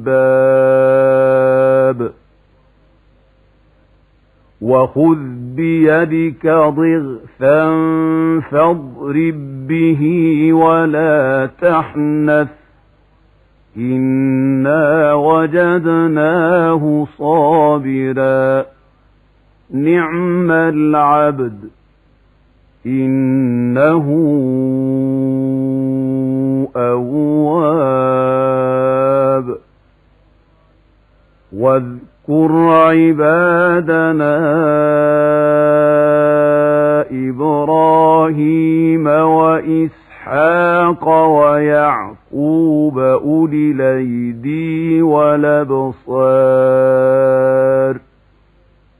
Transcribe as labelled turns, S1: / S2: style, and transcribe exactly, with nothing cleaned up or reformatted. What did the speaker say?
S1: الباب وخذ بيدك ضغثا فاضرب به ولا تحنث إنا وجدناه صابرا نعم العبد إنه أواب واذكر عبادنا إبراهيم وإسحاق ويعقوب أولي الأيدي والأبصار